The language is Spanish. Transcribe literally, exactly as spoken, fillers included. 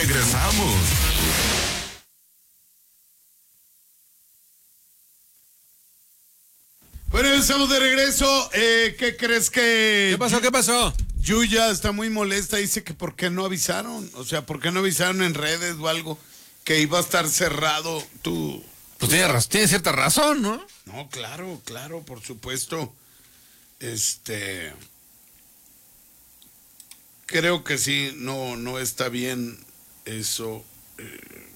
regresamos. Bueno, estamos de regreso. Eh, ¿Qué crees que...? ¿Qué pasó? ¿Qué pasó? Yuya está muy molesta, dice que por qué no avisaron. O sea, ¿por qué no avisaron en redes o algo que iba a estar cerrado tú? Pues tiene, raz- tiene cierta razón, ¿no? No, claro, claro, por supuesto. Este... Creo que sí, no, no está bien eso. Eh,